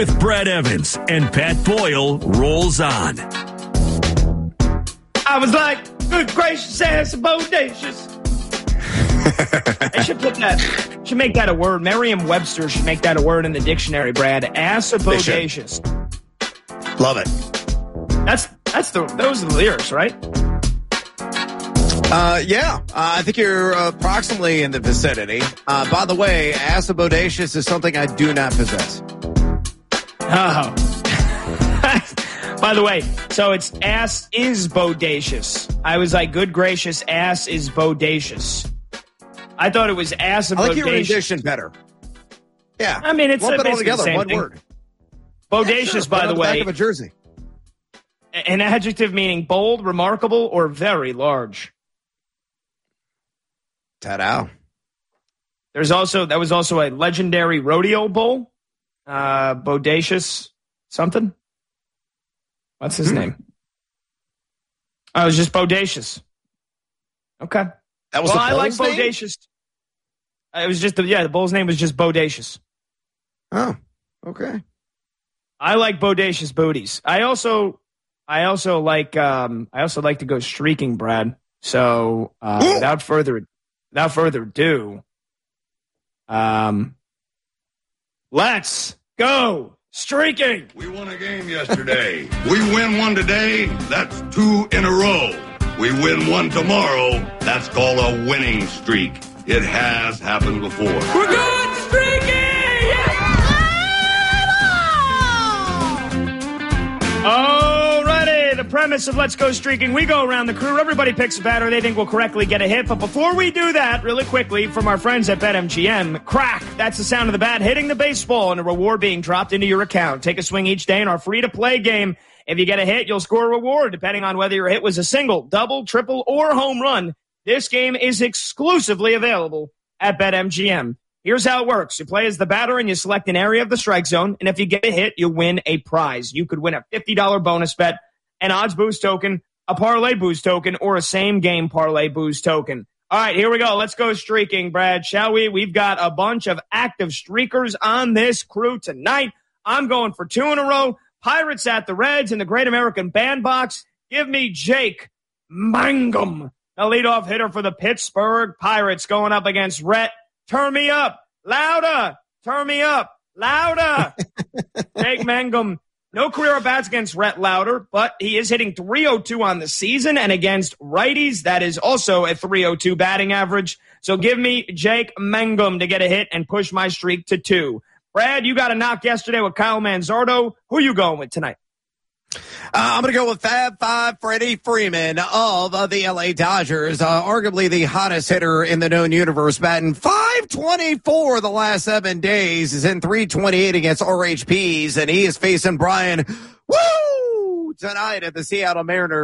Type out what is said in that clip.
With Brad Evans and Pat Boyle rolls on. I was like, good gracious ass bodacious. I should make that a word. Merriam-Webster should make that a word in the dictionary, Brad. Ass bodacious. Love it. Those are the lyrics, right? Yeah. I think you're approximately in the vicinity. By the way, ass bodacious is something I do not possess. Oh. By the way, so it's ass is bodacious. I was like, good gracious, ass is bodacious. I thought it was ass and bodacious. I like your rendition better. Yeah. I mean, it's lump it all together, the same one thing. word. Bodacious, yeah, sure. by the way. Back of a jersey. An adjective meaning bold, remarkable, or very large. Ta-da. That was also a legendary rodeo bull. Bodacious something. What's his name? Oh, it was just bodacious. Okay. That was I like name? bodacious. It was just the bull's name was just bodacious. Oh, okay. I like bodacious booties. I also like to go streaking, Brad. So without further ado, let's go streaking. We won a game yesterday. We win one today. That's 2 in a row. We win one tomorrow. That's called a winning streak. It has happened before. We're good streaking. Yeah! Alrighty, the premise of Let's Go Streaking, we go around the crew. Everybody picks a batter they think will correctly get a hit. But before we do that, really quickly, from our friends at BetMGM, crack. That's the sound of the bat hitting the baseball and a reward being dropped into your account. Take a swing each day in our free-to-play game. If you get a hit, you'll score a reward, depending on whether your hit was a single, double, triple, or home run. This game is exclusively available at BetMGM. Here's how it works. You play as the batter and you select an area of the strike zone. And if you get a hit, you win a prize. You could win a $50 bonus bet, an odds boost token, a parlay boost token, or a same game parlay boost token. All right, here we go. Let's go streaking, Brad, shall we? We've got a bunch of active streakers on this crew tonight. I'm going for 2 in a row. Pirates at the Reds in the Great American Bandbox. Give me Jake Mangum, the leadoff hitter for the Pittsburgh Pirates, going up against Rhett. Turn me up. Louder. Turn me up. Louder. Jake Mangum. No career at-bats against Rhett Lauder, but he is hitting .302 on the season, and against righties, that is also a .302 batting average. So give me Jake Mangum to get a hit and push my streak to 2. Brad, you got a knock yesterday with Kyle Manzardo. Who are you going with tonight? I'm going to go with Fab Five Freddie Freeman of the LA Dodgers, arguably the hottest hitter in the known universe, batting .524 the last 7 days. He's in .328 against RHPs, and he is facing Brian Woo tonight at the Seattle Mariners.